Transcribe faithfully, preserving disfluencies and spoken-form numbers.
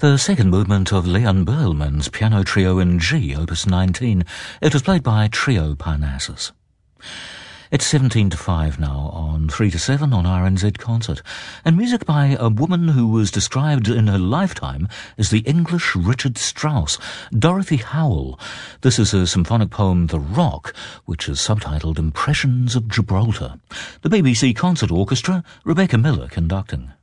The second movement of Leon Berlmann's Piano Trio in G, Opus nineteen. It was played by Trio Parnassus. It's seventeen to five now on three to seven on R N Z Concert, and music by a woman who was described in her lifetime as the English Richard Strauss, Dorothy Howell. This is a symphonic poem, The Rock, which is subtitled Impressions of Gibraltar. The B B C Concert Orchestra, Rebecca Miller conducting.